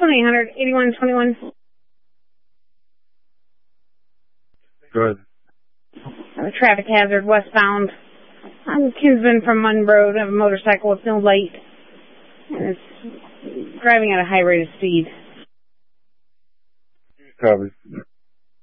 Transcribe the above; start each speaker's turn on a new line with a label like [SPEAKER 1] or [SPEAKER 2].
[SPEAKER 1] 1-800-8121.
[SPEAKER 2] Go ahead.
[SPEAKER 1] A traffic hazard westbound. I'm Kinsman from Munro. I have a motorcycle with no light. And it's driving at a high rate of speed.
[SPEAKER 2] Copy.